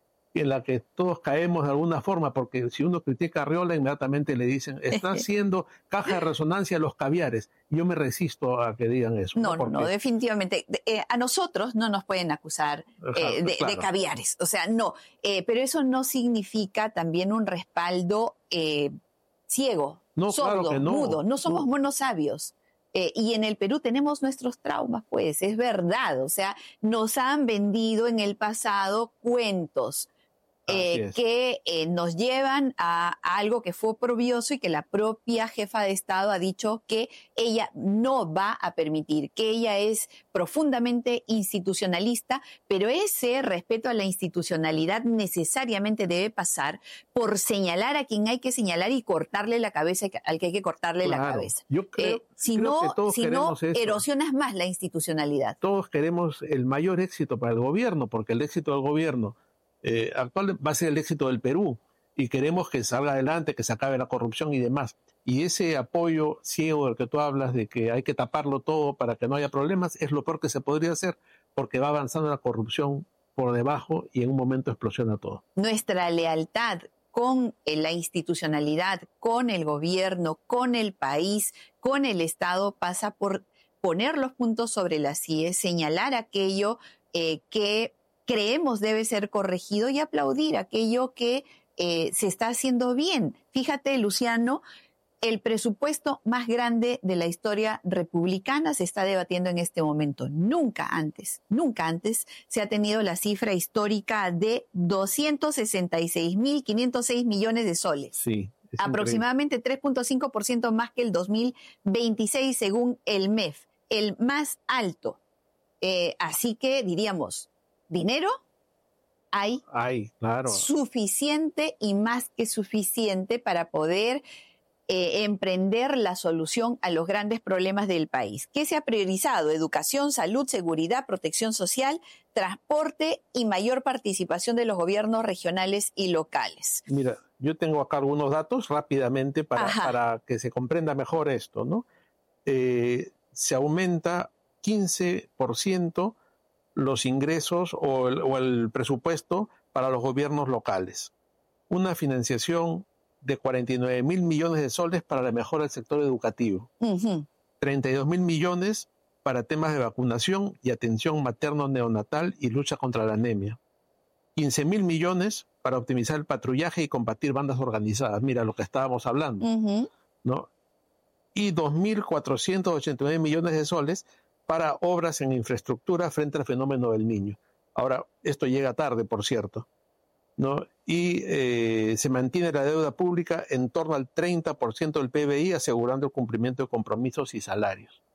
en la que todos caemos de alguna forma, porque si uno critica a Arriola, inmediatamente le dicen, está haciendo caja de resonancia a los caviares. Yo me resisto a que digan eso. No, no, porque... no, definitivamente. Eh, a nosotros no nos pueden acusar eh, de, claro. de caviares, o sea, no. Eh, pero eso no significa también un respaldo eh, ciego, no, sordo, claro que no. mudo. No somos no. monos sabios. Eh, y en el Perú tenemos nuestros traumas, pues, es verdad. O sea, nos han vendido en el pasado cuentos Eh, que eh, nos llevan a, a algo que fue oprobioso y que la propia jefa de Estado ha dicho que ella no va a permitir, que ella es profundamente institucionalista, pero ese respeto a la institucionalidad necesariamente debe pasar por señalar a quien hay que señalar y cortarle la cabeza al que hay que cortarle claro. la cabeza. Yo creo, eh, si creo no, que todos si no queremos eso. erosionas más la institucionalidad. Todos queremos el mayor éxito para el gobierno, porque el éxito del gobierno Eh, actual va a ser el éxito del Perú y queremos que salga adelante, que se acabe la corrupción y demás. Y ese apoyo ciego del que tú hablas, de que hay que taparlo todo para que no haya problemas, es lo peor que se podría hacer, porque va avanzando la corrupción por debajo y en un momento explosiona todo. Nuestra lealtad con la institucionalidad, con el gobierno, con el país, con el Estado, pasa por poner los puntos sobre las íes, señalar aquello eh, que creemos debe ser corregido y aplaudir aquello que eh, se está haciendo bien. Fíjate, Luciano, el presupuesto más grande de la historia republicana se está debatiendo en este momento. Nunca antes, nunca antes se ha tenido la cifra histórica de doscientos sesenta y seis mil quinientos seis millones de soles. Sí. Aproximadamente tres punto cinco por ciento más que el dos mil veintiséis según el M E F, el más alto. Eh, así que diríamos, dinero hay Ay, claro. suficiente y más que suficiente para poder eh, emprender la solución a los grandes problemas del país. ¿Qué se ha priorizado? Educación, salud, seguridad, protección social, transporte y mayor participación de los gobiernos regionales y locales. Mira, yo tengo acá algunos datos rápidamente para, para que se comprenda mejor esto, ¿no? Eh, se aumenta quince por ciento los ingresos o el, o el presupuesto para los gobiernos locales. Una financiación de cuarenta y nueve mil millones de soles para la mejora del sector educativo. Uh-huh. treinta y dos mil millones para temas de vacunación y atención materno-neonatal y lucha contra la anemia. quince mil millones para optimizar el patrullaje y combatir bandas organizadas. Mira lo que estábamos hablando. Uh-huh. ¿No? Y dos mil cuatrocientos ochenta y nueve millones de soles para obras en infraestructura frente al fenómeno del Niño. Ahora, esto llega tarde, por cierto, ¿no? Y eh, se mantiene la deuda pública en torno al treinta por ciento del P B I, asegurando el cumplimiento de compromisos y salarios.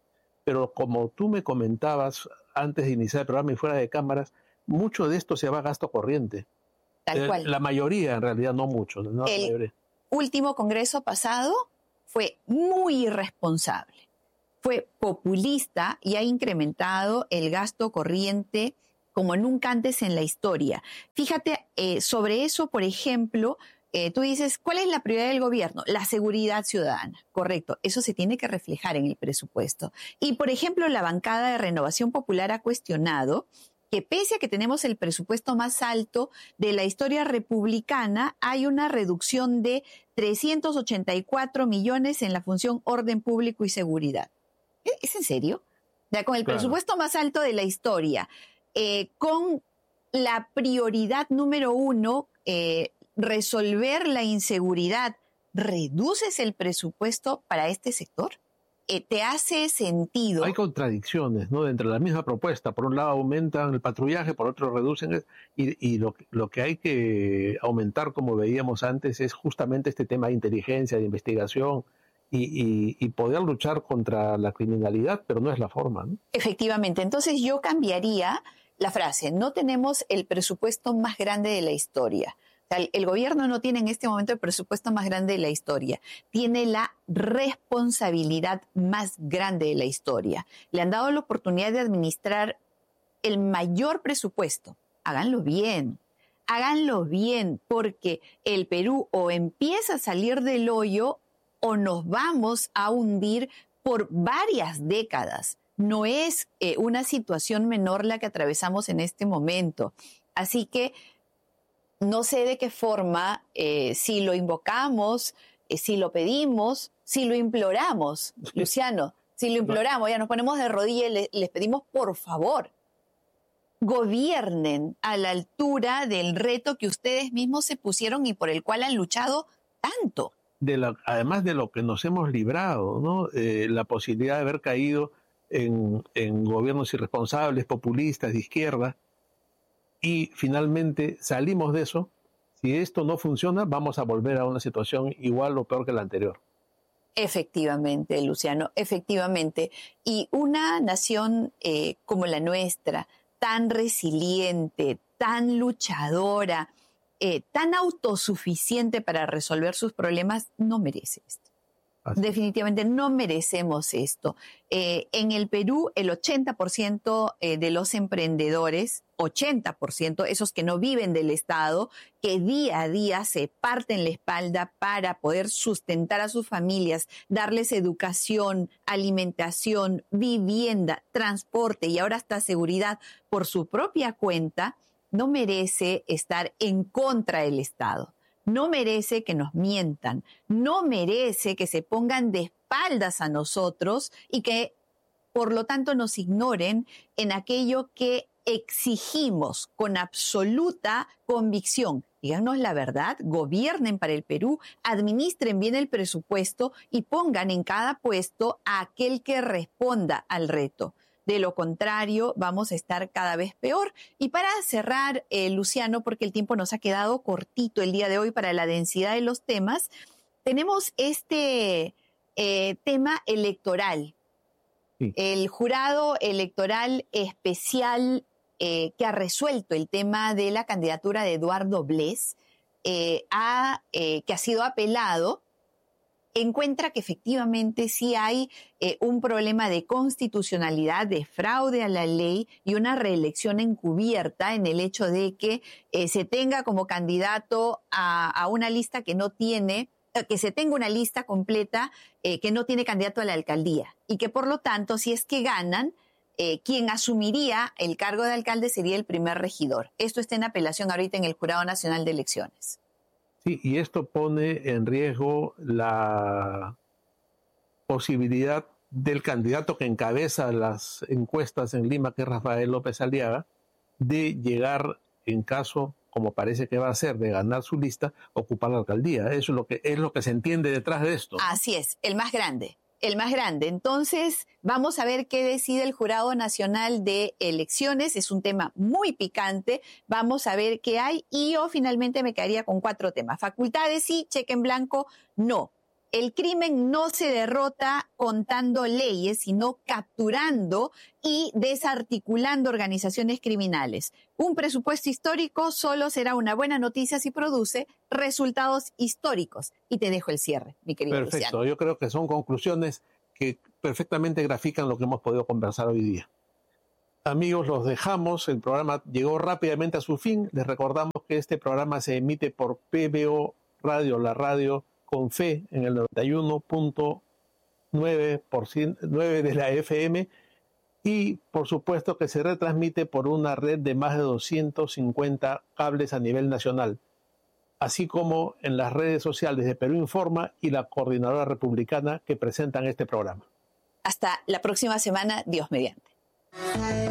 pero como tú me comentabas antes de iniciar el programa y fuera de cámaras, mucho de esto se va a gasto corriente. Tal cual. Eh, la mayoría, en realidad, no mucho. No el la mayoría. Último Congreso pasado fue muy irresponsable, fue populista y ha incrementado el gasto corriente como nunca antes en la historia. Fíjate, eh, sobre eso, por ejemplo, eh, tú dices, ¿cuál es la prioridad del gobierno? La seguridad ciudadana, correcto. Eso se tiene que reflejar en el presupuesto. Y, por ejemplo, la bancada de Renovación Popular ha cuestionado que pese a que tenemos el presupuesto más alto de la historia republicana, hay una reducción de trescientos ochenta y cuatro millones en la función orden público y seguridad. ¿Es en serio? Ya, con el Claro. presupuesto más alto de la historia, eh, con la prioridad número uno, eh, resolver la inseguridad, ¿reduces el presupuesto para este sector? Eh, ¿Te hace sentido? Hay contradicciones, ¿no? Dentro de la misma propuesta. Por un lado aumentan el patrullaje, por otro reducen. el- Y, y lo, lo que hay que aumentar, como veíamos antes, es justamente este tema de inteligencia, de investigación y, y, y poder luchar contra la criminalidad, pero no es la forma, ¿no? Efectivamente. Entonces yo cambiaría la frase. No tenemos el presupuesto más grande de la historia. O sea, el, el gobierno no tiene en este momento el presupuesto más grande de la historia. Tiene la responsabilidad más grande de la historia. Le han dado la oportunidad de administrar el mayor presupuesto. Háganlo bien. Háganlo bien, porque el Perú o empieza a salir del hoyo o nos vamos a hundir por varias décadas. No es eh, una situación menor la que atravesamos en este momento. Así que no sé de qué forma, eh, si lo invocamos, eh, si lo pedimos, si lo imploramos, Luciano, si lo imploramos, ya nos ponemos de rodillas y le, les pedimos por favor, gobiernen a la altura del reto que ustedes mismos se pusieron y por el cual han luchado tanto. De la, además de lo que nos hemos librado, ¿no? Eh, la posibilidad de haber caído en, en gobiernos irresponsables, populistas, de izquierda, y finalmente salimos de eso. Si esto no funciona, vamos a volver a una situación igual o peor que la anterior. Efectivamente, Luciano, efectivamente. Y una nación eh, como la nuestra, tan resiliente, tan luchadora, eh, tan autosuficiente para resolver sus problemas, no merece esto. Así. Definitivamente no merecemos esto. Eh, en el Perú, el ochenta por ciento eh, de los emprendedores, ochenta por ciento, esos que no viven del Estado, que día a día se parten la espalda para poder sustentar a sus familias, darles educación, alimentación, vivienda, transporte y ahora hasta seguridad por su propia cuenta, no merece estar en contra del Estado. No merece que nos mientan, no merece que se pongan de espaldas a nosotros y que, por lo tanto, nos ignoren en aquello que exigimos con absoluta convicción. Díganos la verdad, gobiernen para el Perú, administren bien el presupuesto y pongan en cada puesto a aquel que responda al reto. De lo contrario, vamos a estar cada vez peor. Y para cerrar, eh, Luciano, porque el tiempo nos ha quedado cortito el día de hoy para la densidad de los temas, tenemos este eh, tema electoral. Sí. El jurado electoral especial eh, que ha resuelto el tema de la candidatura de Eduardo Bless, eh, ha, eh, que ha sido apelado, encuentra que efectivamente sí hay eh, un problema de constitucionalidad, de fraude a la ley y una reelección encubierta en el hecho de que eh, se tenga como candidato a, a una lista que no tiene, eh, que se tenga una lista completa eh, que no tiene candidato a la alcaldía y que por lo tanto, si es que ganan, eh, quien asumiría el cargo de alcalde sería el primer regidor. Esto está en apelación ahorita en el Jurado Nacional de Elecciones. Sí, y esto pone en riesgo la posibilidad del candidato que encabeza las encuestas en Lima, que es Rafael López Aliaga, de llegar, en caso, como parece que va a ser, de ganar su lista, ocupar la alcaldía. Eso es lo que, es lo que se entiende detrás de esto. Así es, el más grande. El más grande. Entonces, vamos a ver qué decide el Jurado Nacional de Elecciones. Es un tema muy picante. Vamos a ver qué hay. Y yo finalmente me quedaría con cuatro temas. Facultades, sí. Cheque en blanco, no. el crimen no se derrota contando leyes, sino capturando y desarticulando organizaciones criminales. Un presupuesto histórico solo será una buena noticia si produce resultados históricos. Y te dejo el cierre, mi querido Perfecto. Luciano. Yo creo que son conclusiones que perfectamente grafican lo que hemos podido conversar hoy día. Amigos, los dejamos. El programa llegó rápidamente a su fin. Les recordamos que este programa se emite por P B O Radio, la radio con fe, en el noventa y uno punto nueve de la F M, y por supuesto que se retransmite por una red de más de doscientos cincuenta cables a nivel nacional, así como en las redes sociales de Perú Informa y la Coordinadora Republicana que presentan este programa. Hasta la próxima semana, Dios mediante.